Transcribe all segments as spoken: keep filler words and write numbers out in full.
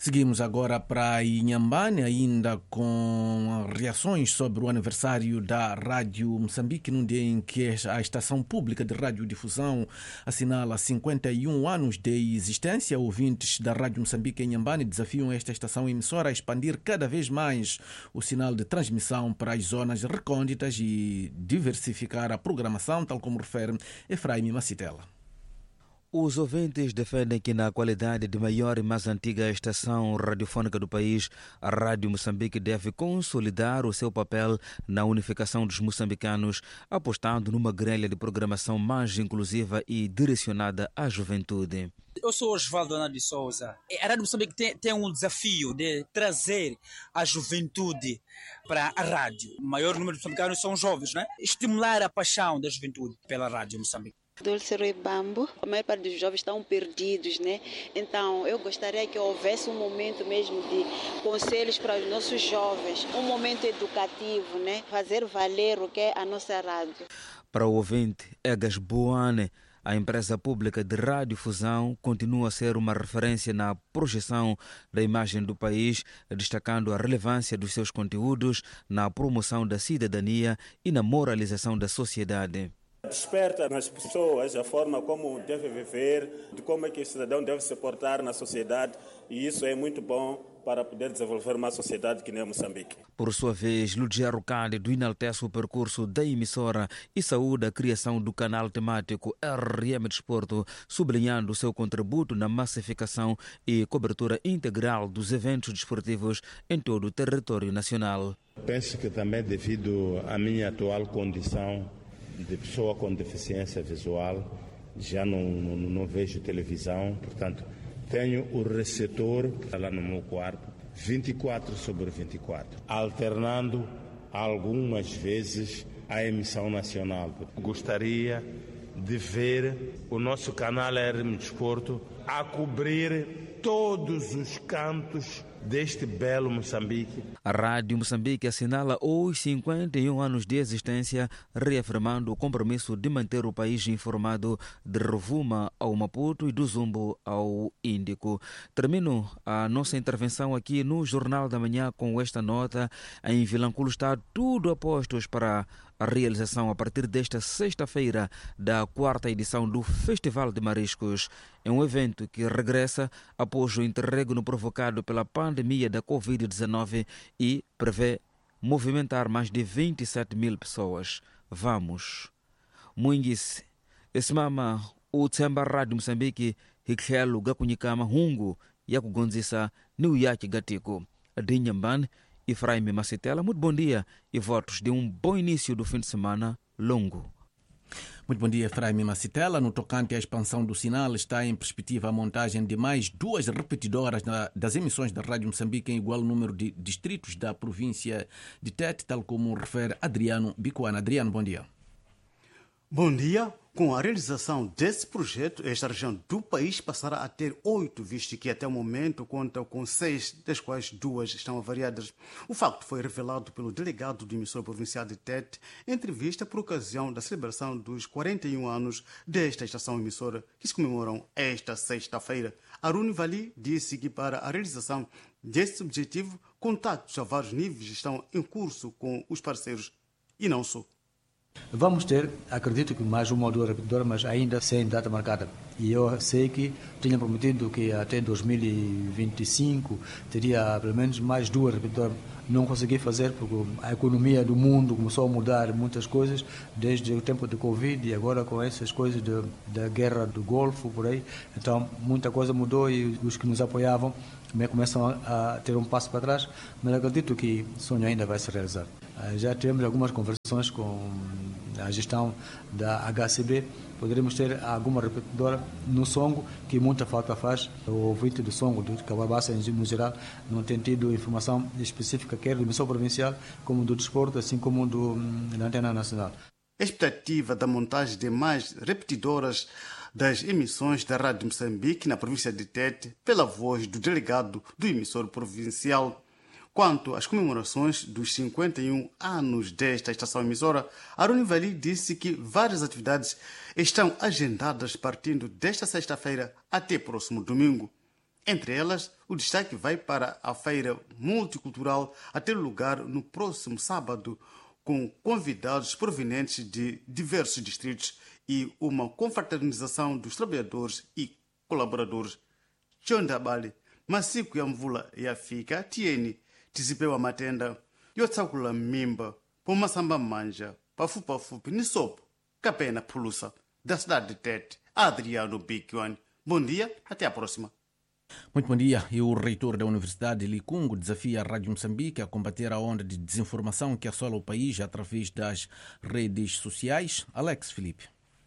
Seguimos agora para Inhambane, ainda com reações sobre o aniversário da Rádio Moçambique, num dia em que a Estação Pública de Radiodifusão assinala cinquenta e um anos de existência. Ouvintes da Rádio Moçambique em Inhambane desafiam esta estação emissora a expandir cada vez mais o sinal de transmissão para as zonas recônditas e diversificar a programação, tal como refere Efraim Macitela. Os ouvintes defendem que, na qualidade de maior e mais antiga estação radiofônica do país, a Rádio Moçambique deve consolidar o seu papel na unificação dos moçambicanos, apostando numa grelha de programação mais inclusiva e direcionada à juventude. Eu sou Osvaldo Ana de Souza. A Rádio Moçambique tem, tem um desafio de trazer a juventude para a rádio. O maior número de moçambicanos são jovens, né? Estimular a paixão da juventude pela Rádio Moçambique. Dulce Bambo, a maior parte dos jovens estão perdidos, né? Então eu gostaria que houvesse um momento mesmo de conselhos para os nossos jovens, um momento educativo, né? Fazer valer o que é a nossa rádio. Para o ouvinte Egas Boane, a empresa pública de radiodifusão continua a ser uma referência na projeção da imagem do país, destacando a relevância dos seus conteúdos na promoção da cidadania e na moralização da sociedade. Desperta nas pessoas a forma como deve viver, de como é que o cidadão deve se portar na sociedade, e isso é muito bom para poder desenvolver uma sociedade que nem Moçambique. Por sua vez, Ludiero Cândido enaltece o percurso da emissora e saúda a criação do canal temático R M Desporto, sublinhando o seu contributo na massificação e cobertura integral dos eventos desportivos em todo o território nacional. Penso que também devido à minha atual condição de pessoa com deficiência visual, já não, não, não vejo televisão, portanto tenho o receptor lá no meu quarto, vinte e quatro sobre vinte e quatro, alternando algumas vezes a emissão nacional. Gostaria de ver o nosso canal R M Desporto a cobrir todos os cantos deste belo Moçambique. A Rádio Moçambique assinala os cinquenta e um anos de existência, reafirmando o compromisso de manter o país informado de Rovuma ao Maputo e do Zumbo ao Índico. Termino a nossa intervenção aqui no Jornal da Manhã com esta nota. Em Vilanculo está tudo a postos para a realização a partir desta sexta-feira da quarta edição do Festival de Mariscos. É um evento que regressa após o interregno provocado pela pandemia da covid dezenove e prevê movimentar mais de vinte e sete mil pessoas. Vamos. Muingis, esse mama, o Tsemba Rádio Moçambique, Hikelo Gakunyikama Hungu, Yakugonzisa, Niuyaki Gatiko, Adinhamban, Efraim Macitela, muito bom dia e votos de um bom início do fim de semana longo. Muito bom dia, Efraim Macitela. No tocante à expansão do sinal, está em perspectiva a montagem de mais duas repetidoras das emissões da Rádio Moçambique em igual número de distritos da província de Tete, tal como refere Adriano Bicuana. Adriano, bom dia. Bom dia. Com a realização desse projeto, esta região do país passará a ter oito, visto que até o momento conta com seis, das quais duas estão avariadas. O facto foi revelado pelo delegado do emissor provincial de Tete, em entrevista por ocasião da celebração dos quarenta e um anos desta estação emissora, que se comemoram esta sexta-feira. Aruni Vali disse que para a realização desse objetivo, contatos a vários níveis estão em curso com os parceiros e não só. Vamos ter, acredito que mais uma ou duas repetidoras, mas ainda sem data marcada. E eu sei que tinha prometido que até dois mil e vinte e cinco teria pelo menos mais duas repetidoras. Não consegui fazer porque a economia do mundo começou a mudar muitas coisas desde o tempo do Covid e agora com essas coisas de, da guerra do Golfo, por aí. Então muita coisa mudou e os que nos apoiavam também começam a, a ter um passo para trás, mas acredito que o sonho ainda vai se realizar. Já tivemos algumas conversações com a gestão da H C B, poderemos ter alguma repetidora no Songo, que muita falta faz. O ouvinte do Songo, do Cababaça no geral, não tem tido informação específica, quer do emissor provincial, como do desporto, assim como do, da Antena Nacional. A expectativa da montagem de mais repetidoras das emissões da Rádio Moçambique na província de Tete, pela voz do delegado do emissor provincial. Quanto às comemorações dos cinquenta e um anos desta estação emissora, Aruni Vali disse que várias atividades estão agendadas partindo desta sexta-feira até próximo domingo. Entre elas, o destaque vai para a feira multicultural a ter lugar no próximo sábado, com convidados provenientes de diversos distritos e uma confraternização dos trabalhadores e colaboradores. Chondabali, masiku ya mvula yafika tieni tizipewa matenda yotsakula mimba pomasamba manja pafupafupi ni sopo kapena pulusa da cidade de Tete. Adriano Biquione. Bom dia, até a próxima. Muito bom dia. E o reitor da Universidade de Licungo desafia a Rádio Moçambique a combater a onda de desinformação que assola o país através das redes sociais. Alex Felipe.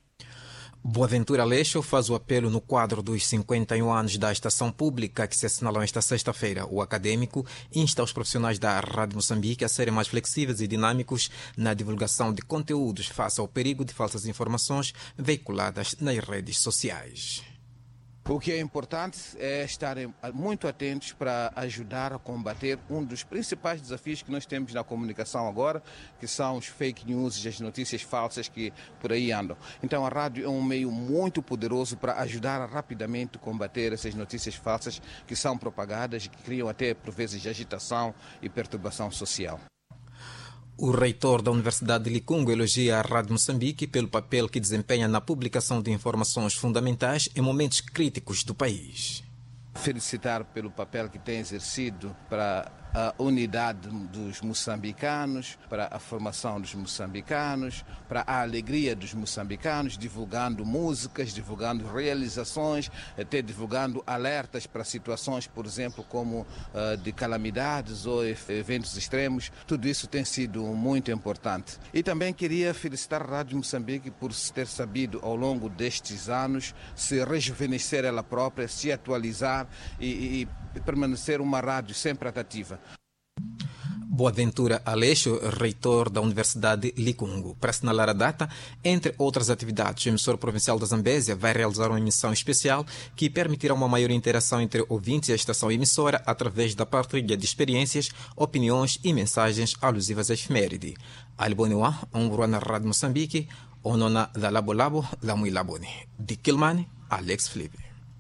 Boaventura Aleixo faz o apelo no quadro dos cinquenta e um anos da estação pública que se assinalam esta sexta-feira. O acadêmico insta os profissionais da Rádio Moçambique a serem mais flexíveis e dinâmicos na divulgação de conteúdos face ao perigo de falsas informações veiculadas nas redes sociais. O que é importante é estarem muito atentos para ajudar a combater um dos principais desafios que nós temos na comunicação agora, que são os fake news e as notícias falsas que por aí andam. Então a rádio é um meio muito poderoso para ajudar a rapidamente combater essas notícias falsas que são propagadas e que criam até por vezes agitação e perturbação social. O reitor da Universidade de Licungo elogia a Rádio Moçambique pelo papel que desempenha na publicação de informações fundamentais em momentos críticos do país. Felicitar pelo papel que tem exercido para a unidade dos moçambicanos, para a formação dos moçambicanos, para a alegria dos moçambicanos, divulgando músicas, divulgando realizações, até divulgando alertas para situações, por exemplo, como uh, de calamidades ou eventos extremos. Tudo isso tem sido muito importante. E também queria felicitar a Rádio Moçambique por ter sabido, ao longo destes anos, se rejuvenescer ela própria, se atualizar e, e permanecer uma rádio sempre atrativa. Boaventura Aleixo, reitor da Universidade de Licungo. Para assinalar a data, entre outras atividades, o emissor provincial da Zambésia vai realizar uma emissão especial que permitirá uma maior interação entre ouvintes e a estação emissora através da partilha de experiências, opiniões e mensagens alusivas à efeméride. Alboniwa, um na Rádio Moçambique, onona da Labo Labo, da Muilabone. De Kilmane, Alex Felipe.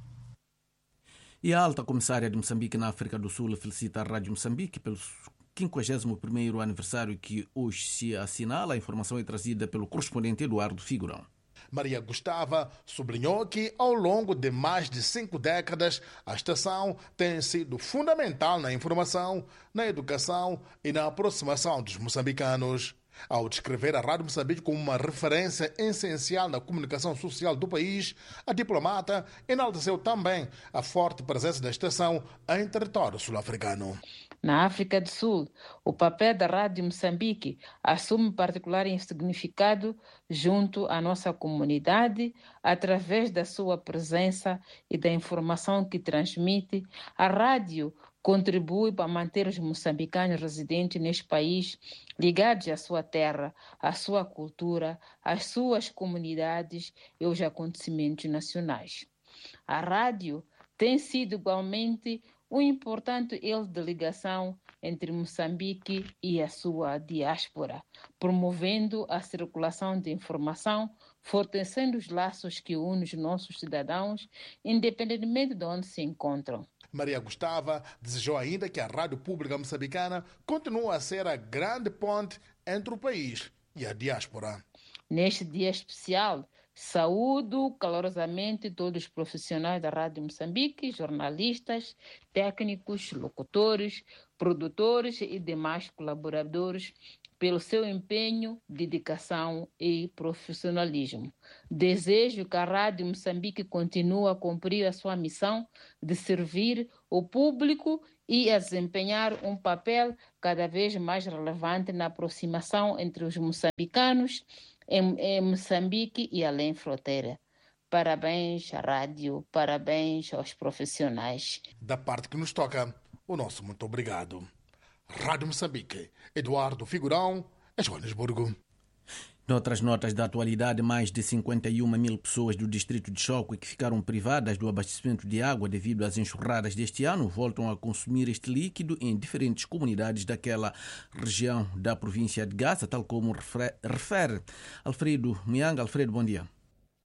E a alta comissária de Moçambique na África do Sul felicita a Rádio Moçambique pelo quinquagésimo primeiro aniversário que hoje se assinala. A informação é trazida pelo correspondente Eduardo Figurão. Maria Gustava sublinhou que, ao longo de mais de cinco décadas, a estação tem sido fundamental na informação, na educação e na aproximação dos moçambicanos. Ao descrever a Rádio Moçambique como uma referência essencial na comunicação social do país, a diplomata enalteceu também a forte presença da estação em território sul-africano. Na África do Sul, o papel da Rádio Moçambique assume particular significado junto à nossa comunidade através da sua presença e da informação que transmite. A rádio contribui para manter os moçambicanos residentes neste país ligados à sua terra, à sua cultura, às suas comunidades e aos acontecimentos nacionais. A rádio tem sido igualmente um importante elo de ligação entre Moçambique e a sua diáspora, promovendo a circulação de informação, fortalecendo os laços que unem os nossos cidadãos, independentemente de onde se encontram. Maria Gustava desejou ainda que a Rádio Pública Moçambicana continue a ser a grande ponte entre o país e a diáspora. Neste dia especial, saúdo calorosamente todos os profissionais da Rádio Moçambique, jornalistas, técnicos, locutores, produtores e demais colaboradores pelo seu empenho, dedicação e profissionalismo. Desejo que a Rádio Moçambique continue a cumprir a sua missão de servir o público e a desempenhar um papel cada vez mais relevante na aproximação entre os moçambicanos em, em Moçambique e além fronteira. Parabéns à rádio, parabéns aos profissionais. Da parte que nos toca, o nosso muito obrigado. Rádio Moçambique, Eduardo Figurão, em Joanesburgo. Noutras notas da atualidade, mais de cinquenta e uma mil pessoas do distrito de Choco que ficaram privadas do abastecimento de água devido às enxurradas deste ano voltam a consumir este líquido em diferentes comunidades daquela região da província de Gaza, tal como refere Alfredo Mianga. Alfredo, bom dia.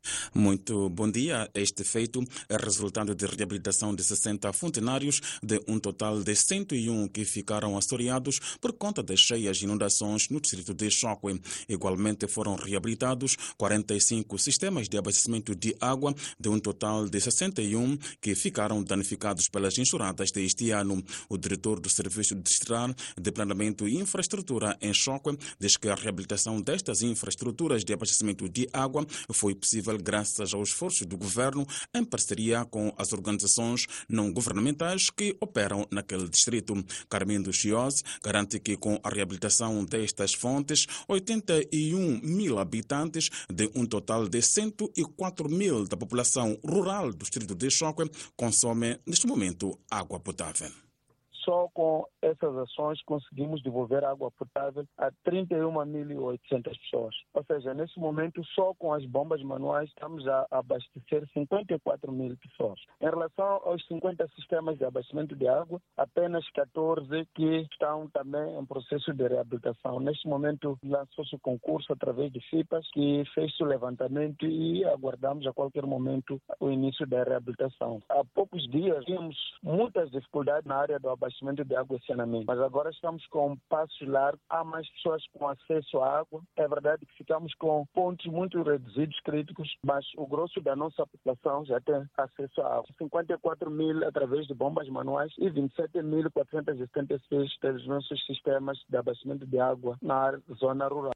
Muito bom dia. Este feito é resultado de reabilitação de sessenta funcionários de um total de cento e um que ficaram assoreados por conta das cheias inundações no distrito de Choque. Igualmente foram reabilitados quarenta e cinco sistemas de abastecimento de água de um total de sessenta e um que ficaram danificados pelas enxurradas deste ano. O diretor do Serviço Distrital de Planeamento e Infraestrutura em Choque diz que a reabilitação destas infraestruturas de abastecimento de água foi possível graças ao esforço do governo em parceria com as organizações não governamentais que operam naquele distrito. Carmindo Chiose garante que com a reabilitação destas fontes, oitenta e um mil habitantes de um total de cento e quatro mil da população rural do distrito de Choque consomem neste momento água potável. Só com essas ações conseguimos devolver água potável a trinta e uma mil e oitocentas pessoas. Ou seja, nesse momento, só com as bombas manuais estamos a abastecer cinquenta e quatro mil pessoas. Em relação aos cinquenta sistemas de abastecimento de água, apenas catorze que estão também em processo de reabilitação. Neste momento, lançou-se o concurso através de FIPAS, que fez o levantamento e aguardamos a qualquer momento o início da reabilitação. Há poucos dias, tínhamos muitas dificuldades na área do abastecimento de água e saneamento. Mas agora estamos com passos largos, há mais pessoas com acesso à água. É verdade que ficamos com pontos muito reduzidos, críticos, mas o grosso da nossa população já tem acesso à água. cinquenta e quatro mil através de bombas manuais e vinte e sete mil quatrocentos e setenta e seis pelos nossos sistemas de abastecimento de água na zona rural.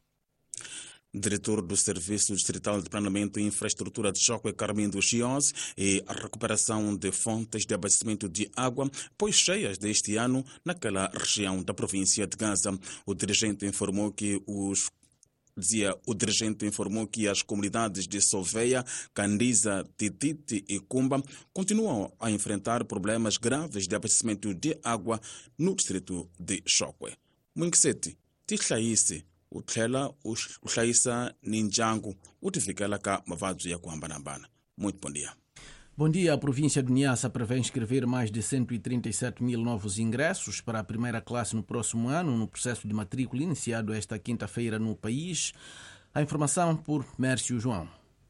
Diretor do Serviço Distrital de Planeamento e Infraestrutura de Choque, Carmindo Chiose, e a recuperação de fontes de abastecimento de água pois cheias deste ano naquela região da província de Gaza. O dirigente informou que os Dizia, o dirigente informou que as comunidades de Solveia, Candiza, Tititi e Cumba continuam a enfrentar problemas graves de abastecimento de água no distrito de Choque. Mungiseti, Tihlaisi, u tlhela u hlayisa ni ndyangu u tifikela ka mavabyi ya ku hambanahambana. Muito bom dia. Bom dia. A província de Niassa prevê inscrever mais de cento e trinta e sete mil novos ingressos para a primeira classe no próximo ano, no processo de matrícula iniciado esta quinta-feira no país. A informação por Mércio João.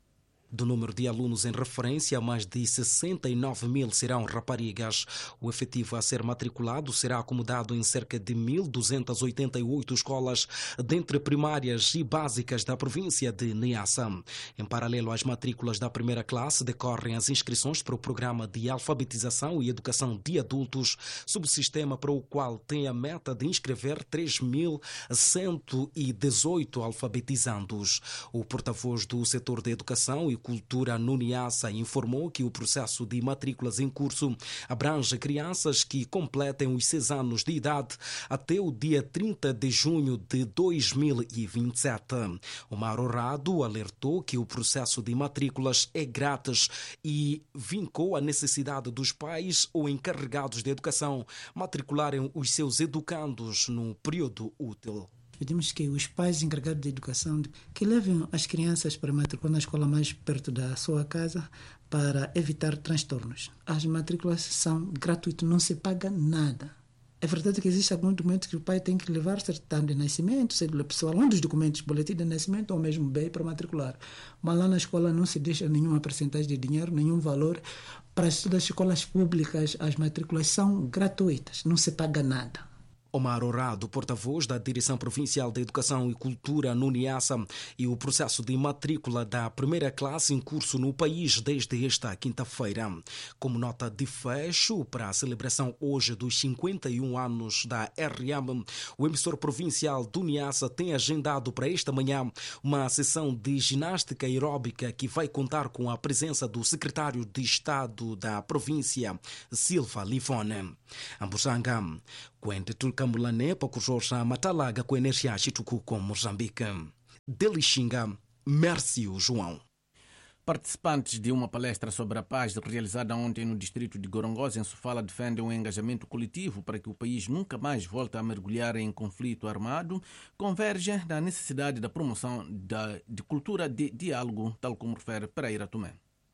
Do número de alunos em referência, mais de sessenta e nove mil serão raparigas. O efetivo a ser matriculado será acomodado em cerca de mil duzentas e oitenta e oito escolas, dentre primárias e básicas da província de Niassa. Em paralelo às matrículas da primeira classe, decorrem as inscrições para o programa de alfabetização e educação de adultos, subsistema para o qual tem a meta de inscrever três mil cento e dezoito alfabetizandos. O porta-voz do setor de educação e Cultura no Niassa informou que o processo de matrículas em curso abrange crianças que completem os seis anos de idade até o dia trinta de junho de dois mil e vinte e sete. O Mauro Rado alertou que o processo de matrículas é grátis e vincou a necessidade dos pais ou encarregados de educação matricularem os seus educandos no período útil. Pedimos que os pais encarregados de educação que levem as crianças para matricular na escola mais perto da sua casa para evitar transtornos. As matrículas são gratuitas, não se paga nada. É verdade que existe algum documento que o pai tem que levar, certidão de nascimento, cédula pessoal, um dos documentos, boletim de nascimento ou mesmo B I para matricular. Mas lá na escola não se deixa nenhuma percentagem de dinheiro, nenhum valor. Para todas as escolas públicas, as matrículas são gratuitas, não se paga nada. Omar Orado, porta-voz da Direção Provincial de Educação e Cultura no Niassa, e o processo de matrícula da primeira classe em curso no país desde esta quinta-feira. Como nota de fecho para a celebração hoje dos cinquenta e um anos da R M, o emissor provincial do Niassa tem agendado para esta manhã uma sessão de ginástica aeróbica que vai contar com a presença do secretário de Estado da província, Silva Livone. Ambusanga, Quente Tulcamulane, Pacurjosa, Matalaga, com energia Chituku com Moçambique. Delixinga, Mércio João. Participantes de uma palestra sobre a paz realizada ontem no distrito de Gorongosa, em Sofala, defendem um engajamento coletivo para que o país nunca mais volte a mergulhar em conflito armado, convergem na necessidade da promoção da, de cultura de diálogo, tal como refere Pereira Tomé.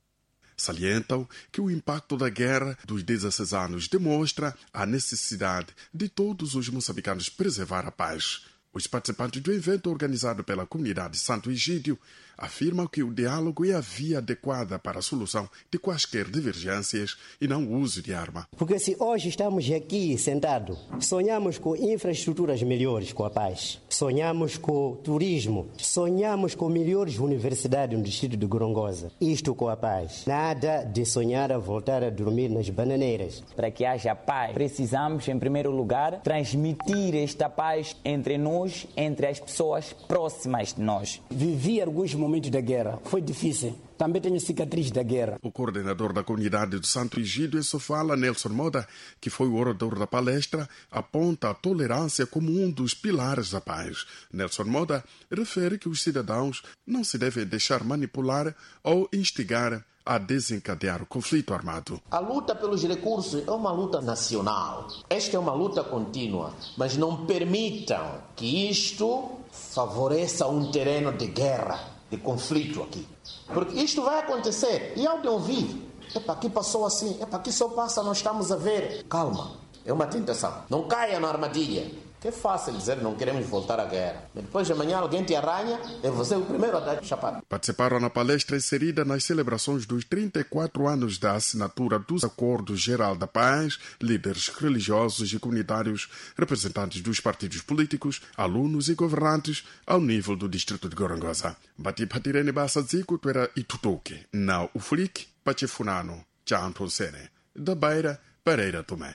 Salientam que o impacto da guerra dos dezesseis anos demonstra a necessidade de todos os moçambicanos preservar a paz. Os participantes do evento organizado pela comunidade Santo Egídio afirma que o diálogo é a via adequada para a solução de quaisquer divergências e não o uso de arma. Porque se hoje estamos aqui sentados, sonhamos com infraestruturas melhores com a paz, sonhamos com turismo, sonhamos com melhores universidades no distrito de Gorongosa, isto com a paz. Nada de sonhar a voltar a dormir nas bananeiras. Para que haja paz, precisamos, em primeiro lugar, transmitir esta paz entre nós, entre as pessoas próximas de nós. Vivi alguns momentos da guerra, foi difícil. Também tenho cicatriz da guerra. O coordenador da comunidade do Santo Egídio em Sofala, Nelson Moda, que foi o orador da palestra, aponta a tolerância como um dos pilares da paz. Nelson Moda refere que os cidadãos não se devem deixar manipular ou instigar a desencadear o conflito armado. A luta pelos recursos é uma luta nacional. Esta é uma luta contínua, mas não permitam que isto favoreça um terreno de guerra, de conflito aqui. Porque isto vai acontecer. E ao de ouvir, epa, aqui passou assim, epa, aqui só passa, nós estamos a ver. Calma, é uma tentação. Não caia na armadilha. Que é fácil dizer não queremos voltar à guerra. Mas depois de amanhã alguém te arranha, é você o primeiro a dar chapado. Participaram na palestra inserida nas celebrações dos trinta e quatro anos da assinatura dos Acordos Geral da Paz, líderes religiosos e comunitários, representantes dos partidos políticos, alunos e governantes ao nível do distrito de Gorongosa. Bati Patirene Bassa Zico, tu era Itutuque. Na Uflik, Pachefunano, Chanton Sene. Da Beira, Pereira Tomé.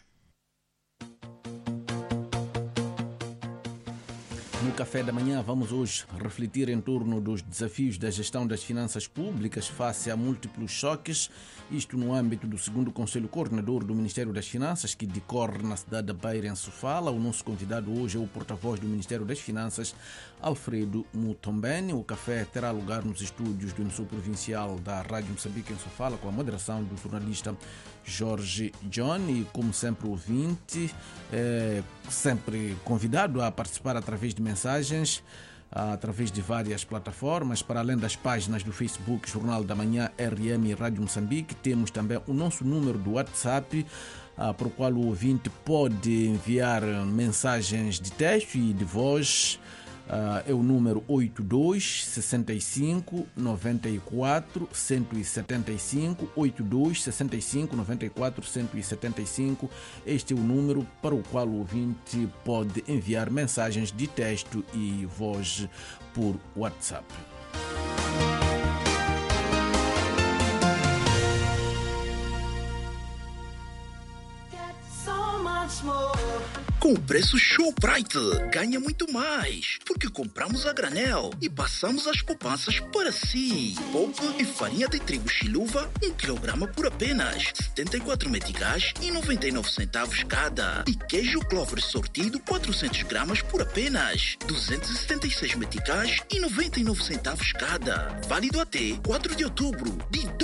No café da manhã vamos hoje refletir em torno dos desafios da gestão das finanças públicas face a múltiplos choques, isto no âmbito do segundo Conselho Coordenador do Ministério das Finanças, que decorre na cidade da Beira, em Sofala. O nosso convidado hoje é o porta-voz do Ministério das Finanças, Alfredo Mutombeni. O café terá lugar nos estúdios do emissor provincial da Rádio Moçambique, em Sofala, com a moderação do jornalista Jorge John. E, como sempre, ouvinte, é sempre convidado a participar através de mensagens, através de várias plataformas, para além das páginas do Facebook Jornal da Manhã R M e Rádio Moçambique. Temos também o nosso número do WhatsApp, ah, para o qual o ouvinte pode enviar mensagens de texto e de voz. Uh, é o número oito dois, sessenta e cinco, noventa e quatro, cento e setenta e cinco, oito dois, sessenta e cinco, noventa e quatro, cento e setenta e cinco. Este é o número para o qual o ouvinte pode enviar mensagens de texto e voz por WhatsApp. Com o preço Showbrite, ganha muito mais, porque compramos a granel e passamos as poupanças para si. Polpa e farinha de trigo Chiluva, um quilograma por apenas setenta e quatro meticais e noventa e nove centavos cada. E queijo Clover sortido, quatrocentos gramas por apenas duzentos e setenta e seis meticais e noventa e nove centavos cada. Válido até quatro de outubro de